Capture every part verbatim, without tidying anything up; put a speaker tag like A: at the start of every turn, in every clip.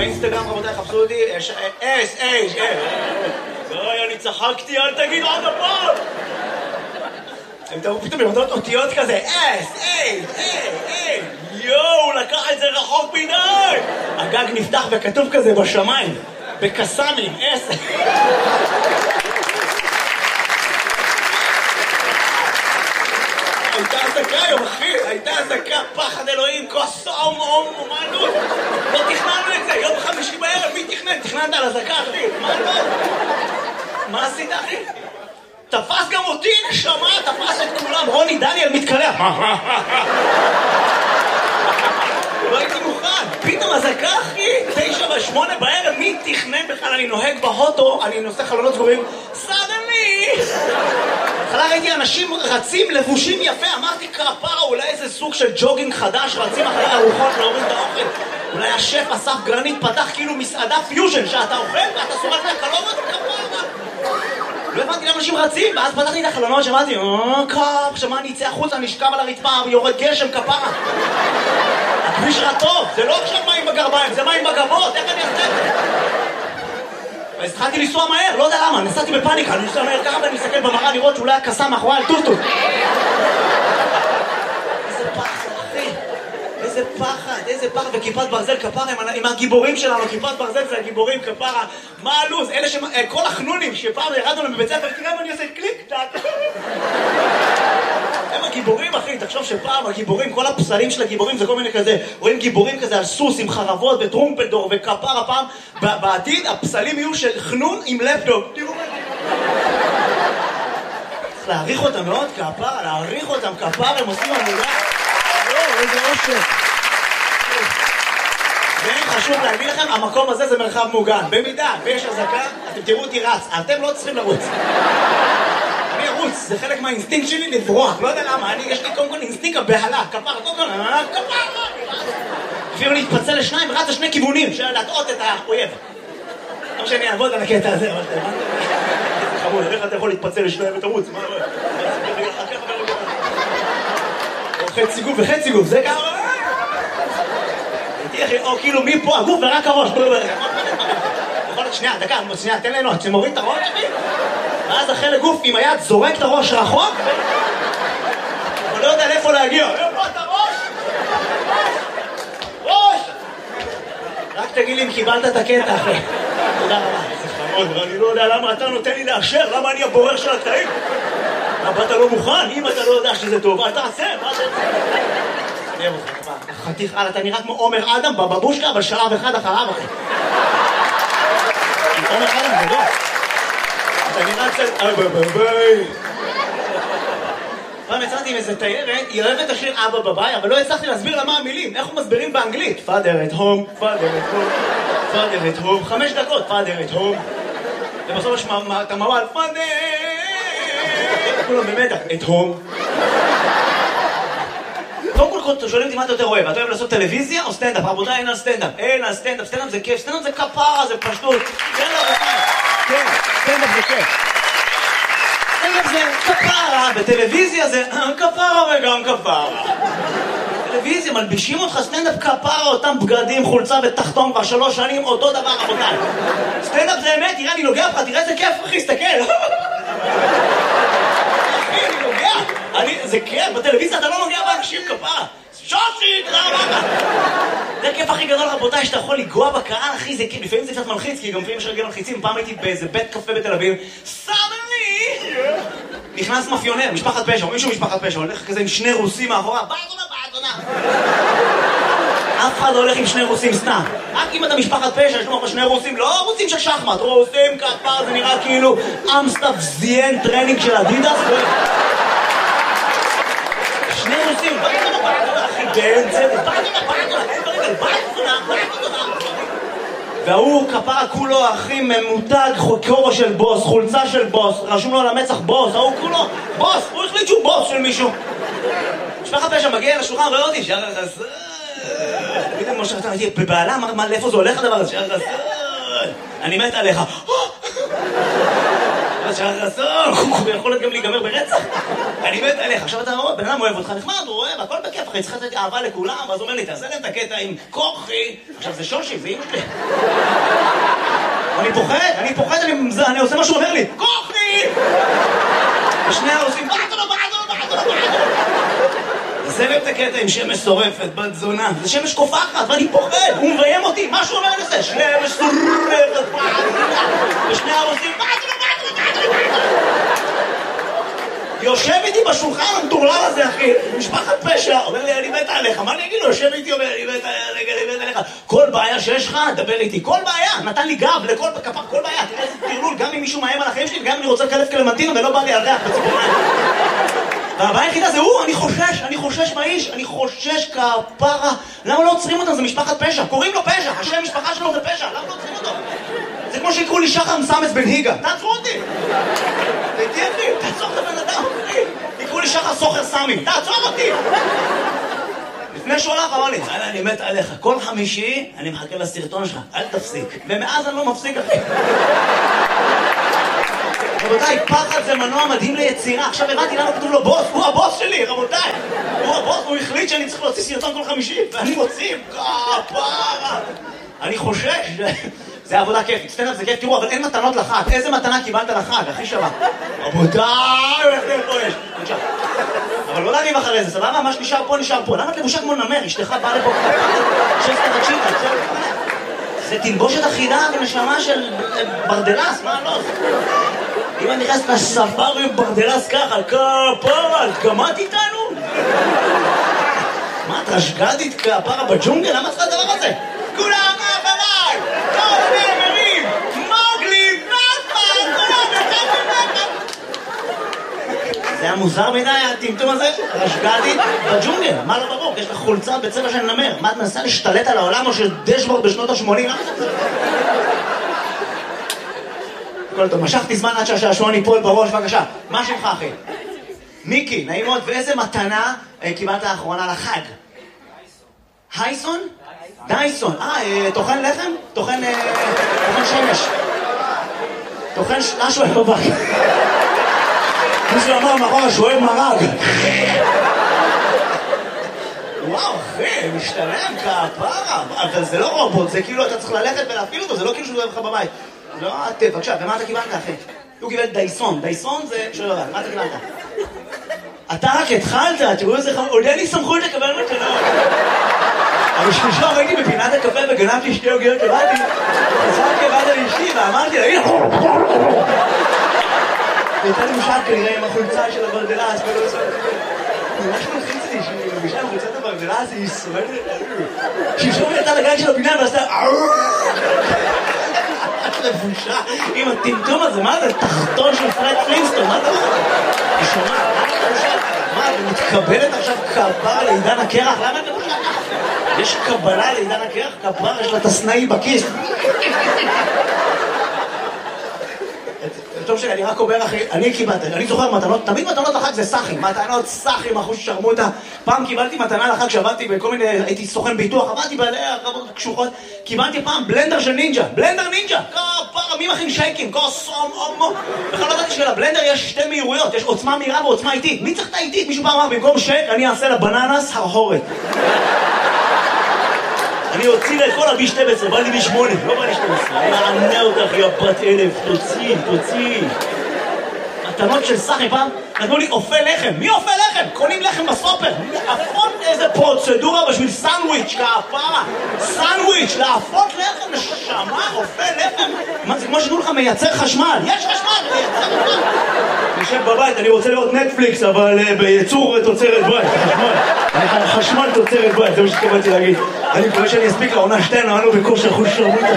A: באינסטגרם, רבותיי, חפשו אותי, אס, אס, אס. אוי, אני צחקתי, אל תגיד עוד הפעם. הם תראו פתאום יורדות אותיות כזה, אס, אס, אס, יואו, הוא לקח את זה רחוק מדי. הגג נפתח וכתוב כזה בשמיים, בקסמים, אס. הייתה עסקה היום, אחי, הייתה עסקה, פחד אלוהים, כוס אום אום אומנות. לא תכננו את זה, יום חמישי בערב, מי תכנן? תכננת על עסקה, אחי, מה לא? מה עשית, אחי? תפס גם אותי, נשמה, תפס את כולם, רוני דניאל מתקלח. לא הייתי מוכן, פתאום עסקה, אחי, תשע ושמונה בערב, מי תכנן בכלל? אני נוהג בהוטו, אני נושא חלונות סגורים, סדני! התחלה ראיתי אנשים רצים לבושים יפה, אמרתי כפרה, אולי איזה סוג של ג'וגינג חדש, רצים אחרי ארוחות להוריד את האוכל. אולי השף אסף גרנית פתח כאילו מסעדה פיוז'ן, שאתה אוכל ואתה סורק מהקלומות, כפרה. לא הבנתי למה אנשים רצים, ואז פתחתי את החלונות, שמעתי, אה, קאפ, שמה אני אצא החוצה, אני אשכב על הרצפה, יורד גשם, כפרה. הכביש רע טוב, זה לא עכשיו מים בגרביים, זה מים בגבות, איך אני אעשה את זה? אז התחלתי לנסוע מהר, לא יודע למה, נסעתי בפאניקה, אני נוסע מהר ככה ואני מסתכל במראה לראות שאולי הקסם מאחורי על טוטוט. איזה פחד, אחי, איזה פחד, איזה פחד, וכיפת ברזל כפרה עם הגיבורים שלנו, כיפת ברזל זה הגיבורים כפרה, מה הלו"ז, אלה ש... כל החנונים שפעם ירדנו להם בבית ספר, תראה מה אני עושה, קליק, טאט. הם הגיבורים, אחי, תחשוב שפעם הגיבורים, כל הפסלים של הגיבורים זה כל מיני כזה, רואים גיבורים כזה על סוס עם חרבות וטרומפלדור וכפרה פעם, בעתיד הפסלים יהיו של חנון עם לפטופ. תראו מה זה. צריך להעריך אותם מאוד, כפרה, להעריך אותם, כפרה, הם עושים עבודה. לא, איזה אושר. חשוב להגיד לכם, המקום הזה זה מרחב מוגן. במידה ויש הזקה, אתם תראו אותי רץ, אתם לא צריכים לרוץ. אני ארוץ, זה חלק מהאינסטינקט שלי לברוח, לא יודע למה, אני, יש לי קודם כל אינסטינקט הבהלה, כפרה, קודם כל, כפרה! אפילו להתפצל לשניים, רץ לשני כיוונים, של להטעות את האויב. לא שאני אעבוד על הקטע הזה, אבל זה חמוד, איך אתה יכול להתפצל לשניים ותרוץ? מה? חצי גוף וחצי גוף, זה ככה... או כאילו מפה הגוף ורק הראש. יכול להיות שנייה, דקה, שנייה, תן לנו, שמוריד את הראש שלי ואז החלק גוף עם היד זורק את הראש רחוק אבל לא יודע לאיפה להגיע. איפה את הראש? ראש! רק תגיד לי אם קיבלת את הקטע אחרי. תודה רבה. זה חמוד, אני לא יודע למה אתה נותן לי לאשר, למה אני הבורר של הקטעים? למה אתה לא מוכן? אם אתה לא יודע שזה טוב, אל תעשה, מה זה? אני אוהב אותך, חתיך, הלאה, אתה נראה כמו עומר אדם בבבושקה, אבל שלב אחד אחריו, אחי. עומר אדם, זה לא. אתה נראה קצת... אבא בביי. פעם יצאתי עם איזה תיירת, היא אוהבת את השיר אבא בביי, אבל לא הצלחתי להסביר לה מה המילים, איך הוא מסבירים באנגלית. Father at home, Father at home, Father at home, חמש דקות, Father at home. ובסוף יש את המעל, Father! כולם במתח, at home. קודם כל שואלים אותי מה אתה יותר אוהב, אתה אוהב לעשות טלוויזיה או סטנדאפ? רבותיי, אין על סטנדאפ, אין על סטנדאפ, סטנדאפ זה כיף, סטנדאפ זה כפרה, זה פשטות, כן רבותיי, כן, סטנדאפ זה כיף. סטנדאפ זה כפרה, בטלוויזיה זה כפרה וגם כפרה. טלוויזיה, מלבישים אותך סטנדאפ כפרה, אותם בגדים, חולצה ותחתון כבר שלוש שנים, אותו דבר רבותיי. סטנדאפ זה אמת, תראה אני נוגע לך, תראה איזה כיף אחי, סתכל. זה כיף, בטלוויזיה אתה לא נוגע באנשים כפרה. שושי, תודה רבה. זה הכיף הכי גדול רבותיי, שאתה יכול לגוע בקהל, אחי, זה כיף. לפעמים זה קצת מלחיץ, כי גם לפעמים יש רגל מלחיצים. פעם הייתי באיזה בית קפה בתל אביב, סדני! נכנס מאפיונר, משפחת פשע, או מישהו משפחת פשע, הולך כזה עם שני רוסים מאחורה, באזונה, באזונה. אף אחד לא הולך עם שני רוסים סתם. רק אם אתה משפחת פשע, יש לנו שני רוסים, לא רוסים של שחמט, רוסים כפר, זה נראה כאילו אמסטאפ זיין טרנינג של אדידס. שני רוסים, באזונה, באזונה, אחי, באמצע, באזונה, באזונה, אין ברגל, באזונה, באזונה. והוא כפרה כולו, אחי, ממותג, כובע של בוס, חולצה של בוס, רשום לו על המצח בוס, ההוא כולו, בוס, הוא החליט שהוא בוס של מישהו. משפחת פשע מגיע לשולחן, רואה אותי, שער החסר. תמיד כמו שאתה הייתי בבעלה, אמר, לאיפה זה הולך הדבר הזה? שער החסר. אני מת עליך. שער חסום, הוא יכול להיות גם להיגמר ברצח. אני מת עליך, עכשיו אתה רואה, בן אדם אוהב אותך, נחמד, הוא אוהב, הכל בכיף, אחי, צריך לתת אהבה לכולם, ואז הוא אומר לי, תעשה להם את הקטע עם כוחי. עכשיו זה שושי, זה אמא שלי. אני פוחד, אני פוחד, אני עושה מה שהוא אומר לי, כוחי! ושני העושים, בעדו, בעדו, בעדו, בעדו. תעשה להם את הקטע עם שמש שורפת, בת זונה, זה שמש קופחת, ואני פוחד, הוא מביים אותי, מה שהוא אומר לי זה, שמש שורפת, בעדו, ושני העושים, בעדו, בעדו, בעדו, בעדו. יושב איתי בשולחן המטורלל הזה, אחי, משפחת פשע, אומר לי, אני מת עליך, מה אני אגיד לו? יושב איתי, אומר, אני מת עליך, אני מת עליך. כל בעיה שיש לך, דבר איתי, כל בעיה, נתן לי גב לכל כפר, כל בעיה, תראה איזה תרלול, גם אם מישהו מאיים על החיים שלי, גם אם אני רוצה לקלף קלמנטינה ולא בא לי על ריח בציפורניים. והבעיה היחידה זה הוא, אני חושש, אני חושש מהאיש, אני חושש כפרה. למה לא עוצרים אותם? זה משפחת פשע, קוראים לו פשע, השם משפחה שלו זה פשע, למה לא עוצרים אותו? זה כמו שיקראו לי שחר מסמס בן היגה, תעצרו אותי! תהייתי אחי, תעצור את הבן אדם, אחי! יקראו לי שחר סוחר סמי, תעצור אותי! לפני שהוא הלך אמר לי, אני מת עליך, כל חמישי אני מחכה לסרטון שלך, אל תפסיק. ומאז אני לא מפסיק, אחי. רבותיי, פחד זה מנוע מדהים ליצירה. עכשיו הבנתי למה כתוב לו בוס, הוא הבוס שלי, רבותיי. הוא הבוס, הוא החליט שאני צריך להוציא סרטון כל חמישי, ואני מוציא, כפרה. אני חושש, זה עבודה כיפית, סטנדאפ זה כיף, תראו, אבל אין מתנות לחג. איזה מתנה קיבלת לחג, הכי שווה? רבותיי, איך זה פה יש? בבקשה. אבל לא להריב אחרי זה, סבבה? מה שנשאר פה נשאר פה. למה את לבושה כמו נמר? אשתך באה לפה שסטה תקשיבה, זה תלבושת אחידה ונשמה של ברדלס, מה לא? אם אני נכנס לספארי עם ברדלס ככה, כפרה, את גמרת איתנו? מה, את רשגדית כפרה בג'ונגל? למה צריך הדבר הזה? כולם מאחריי! כל הנאמרים! מוגלי! נאפה! כולם נתתם נאפה! זה היה מוזר מדי, הטמטום הזה? רשגדית בג'ונגל, מה לא ברור? יש לך חולצה בצבע של נמר. מה, את מנסה להשתלט על העולם או של דשבורד בשנות ה-שמונים? כל טוב, משכתי זמן עד שהשעשועון ייפול בראש, בבקשה. מה שמך, אחי? מיקי, נעים מאוד, ואיזה מתנה קיבלת האחרונה לחג? הייסון? דייסון. אה, טוחן לחם? טוחן שמש. טוחן משהו איך בבק. מישהו אמר מאחורה שהוא אוהב מרג. וואו, אחי, משתלם כפרה. אבל זה לא רובוט, זה כאילו אתה צריך ללכת ולהפעיל אותו, זה לא כאילו שהוא אוהב לך בבית. לא, את, בבקשה, ומה אתה קיבלת, אחי? הוא קיבל דייסון. דייסון זה... שלא יודע, מה אתה קיבלת? אתה רק התחלת, תראו איזה חמור, עוד אין לי סמכות לקבל מתנות. אבל שלושה ראיתי בפינת הקפה וגנבתי שתי עוגיות לבאתי, חזרתי לבד על אשתי ואמרתי לה, הנה! הייתה לי משל כנראה עם החולצה של הברדלס, ולא עושה... ממש מלחיץ לי שהיא מרגישה עם חולצת הברדלס, היא ישרדת. שלשום הייתה לגן של הפינה ועשתה... לבושה עם הטמטום הזה, מה זה? תחתון של פרד פלינסטון, מה אתה אומר? היא שומעת, מה אתה מתקבלת עכשיו כפרה לעידן הקרח? למה אתה לבושה ככה? יש קבלה לעידן הקרח? כפרה, יש לה תסנאי בכיס. טוב שלי, אני רק אומר אחי, אני קיבלתי, אני זוכר מתנות, תמיד מתנות לחג זה סחים, מתנות סחים, אחוז ששרמוטה. פעם קיבלתי מתנה לחג שעבדתי בכל מיני, הייתי סוכן ביטוח, עבדתי בעלי הרבות קשוחות, קיבלתי פעם בלנדר של נינג'ה, בלנדר נינג'ה, כפרה, מי מכין שייקים, כוסום, אומו. בכלל לא ידעתי שלבלנדר יש שתי מהירויות, יש עוצמה מהירה ועוצמה איטית. מי צריך את האיטית? מישהו פעם אמר, במקום שייק, אני אעשה לבננס הרהורת. אני אוציא לה את כל ה-בי שתים עשרה, בא לי בי שמונה, לא בא לי שתים עשרה. אני אענה אותך, יא בת אלף, תוציא, תוציא. מתנות של סחי פעם, נתנו לי אופה לחם. מי אופה לחם? קונים לחם בסופר. להפות איזה פרוצדורה בשביל סנדוויץ', כפרה. סנדוויץ', להפות לחם, נשמה, אופה לחם. מה, זה כמו שתנו לך מייצר חשמל. יש חשמל, מייצר חשמל. נשב בבית, אני רוצה לראות נטפליקס, אבל בייצור תוצרת בית, חשמל. אני חשמל תוצרת בית, זה מה שתקבלתי להגיד. אני מקווה שאני אספיק לעונה שתיים, ענו בכושר חוש שרמוטה.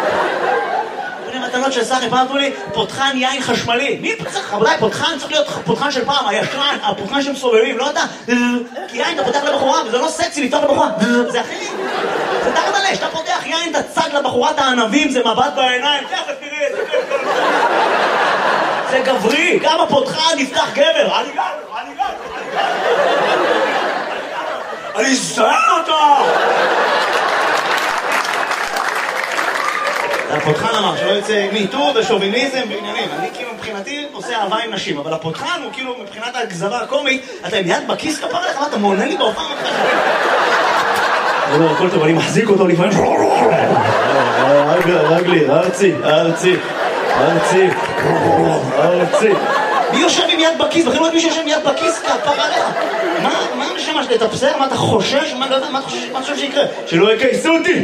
A: מתנות של סחי, פעם תנו לי פותחן יין חשמלי. מי צריך? רבותיי, פותחן צריך להיות פותחן של פעם, הישן, הפותחן שמסובבים, לא אתה. כי יין אתה פותח לבחורה, וזה לא סקסי לפתוח לבחורה. זה הכי... זה תחת עלי, שאתה פותח יין, אתה צד לבחורת הענבים, זה מבט בעיניים. תכף תראי את זה. זה גברי, גם הפותחן נפתח גבר. אני גר, אני גר, אני גר. אני זהר אותו! הפותחן אמר שלא יוצא מיטו ושוביניזם ועניינים. אני כאילו מבחינתי עושה אהבה עם נשים, אבל הפותחן הוא כאילו מבחינת הגזרה הקומית, אתה עם יד בכיס כפר לך, אתה מונה לי בהופעה מתחת. לא, הכל טוב, אני מחזיק אותו לפעמים. רגלי, ארצי, ארצי, ארצי, ארצי. מי יושב עם יד בכיס? בכלל לא יודעת מי שיושב עם יד בכיס כפר עליך. מה המשמש לתפסר? מה אתה חושש? מה אתה חושב שיקרה? שלא יקייסו אותי!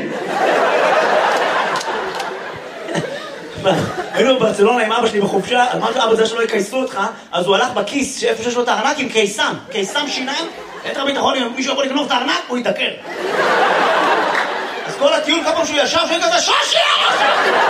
A: היינו בברצלונה עם אבא שלי בחופשה, אמרתי לאבא זה שלא יקייסו אותך, אז הוא הלך בכיס שאיפה שיש לו את הארנק עם קיסם, קיסם שיניים, את הביטחון, אם מישהו יכול לגנוב את הארנק, הוא יתעקר. אז כל הטיול כמה שהוא ישב, שהוא כזה שושי!